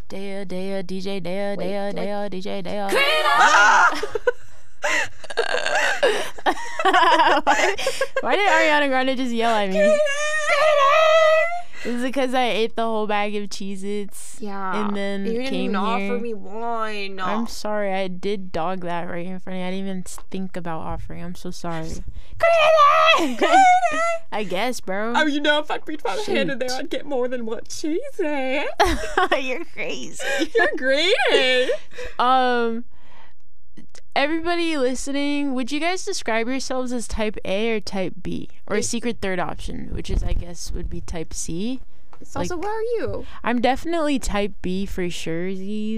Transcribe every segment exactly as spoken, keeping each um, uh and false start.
Daya, Daya, D J Daya, Wait, Daya, do I- Daya, D J Daya. Ah! why, why did Ariana Grande just yell at me? Is it because I ate the whole bag of Cheez-Its? Yeah. And then you didn't came even here? offer me one. I'm sorry. I did dog that right in front of you. I didn't even think about offering. I'm so sorry. I guess, bro. Oh, you know, if I reached my hand in there, Shoot. I'd get more than one Cheez-It. You're crazy. You're greedy. Um, everybody listening, would you guys describe yourselves as type A or type B? Or a secret third option, which is, I guess, would be type C? So, also, Like- what are you? I'm definitely type B for sure,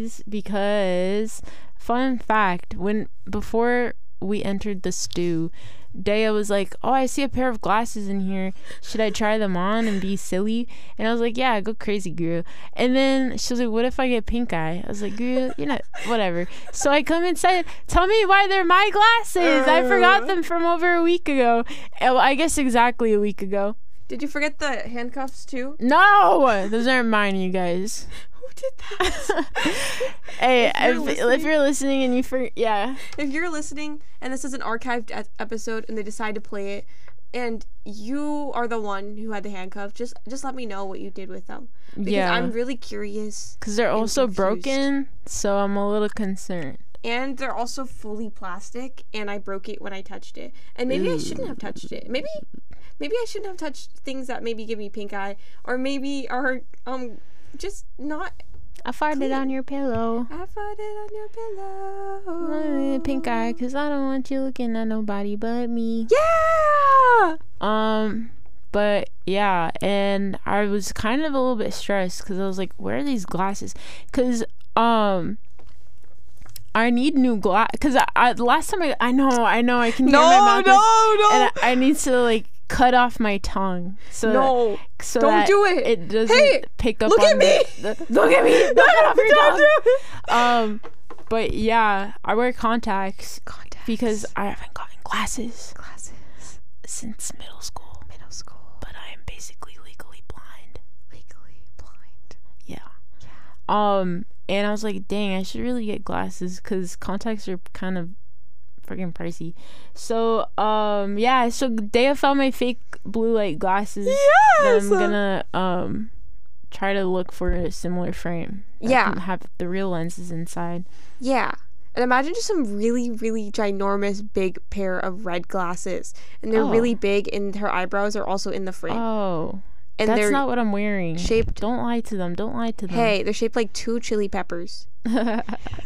because fun fact, when before we entered the stew, Daya was like, oh, I see a pair of glasses in here. Should I try them on and be silly? And I was like, yeah, go crazy, girl. And then she was like, what if I get pink eye? I was like, girl, you're not, whatever. So I come inside, tell me why they're my glasses. I forgot them from over a week ago. Oh, I guess exactly a week ago. Did you forget the handcuffs too? No, those aren't mine, you guys. Who did that? Hey, If you're if, listening- if you're listening and you for yeah, If you're listening and this is an archived e- episode and they decide to play it, and you are the one who had the handcuffs, just just let me know what you did with them. Because yeah, I'm really curious. because they're and also confused. broken, so I'm a little concerned. And they're also fully plastic, and I broke it when I touched it. And maybe I shouldn't have touched it. Maybe maybe I shouldn't have touched things that maybe give me pink eye, or maybe are um just not. I farted Clean. on your pillow. I farted on your pillow. Uh, Pink eye, cause I don't want you looking at nobody but me. Yeah. Um, but yeah, and I was kind of a little bit stressed because I was like, where are these glasses? Cause um. I need new glass because I, I last time I I know I know I can hear my No, mouth no, is- no. and I, I need to like cut off my tongue so No. that, so Don't that do it. it doesn't Hey, pick up look on at me. the, the look at me don't cut off your Don't tongue. do it. Um but yeah, I wear contacts Contacts. because I haven't gotten glasses Glasses. since middle school, Middle school. but I am basically legally blind. Legally blind. Yeah. Um, and I was like, dang, I should really get glasses because contacts are kind of freaking pricey. So, um, yeah, so Daya found my fake blue light glasses. That Yes. I'm gonna, um, try to look for a similar frame. that Yeah. can have the real lenses inside. Yeah. And imagine just some really, really ginormous big pair of red glasses. And they're Oh. really big, and her eyebrows are also in the frame. Oh, and that's they're not what I'm wearing. shaped- Don't lie to them. Don't lie to them. Hey, they're shaped like two chili peppers.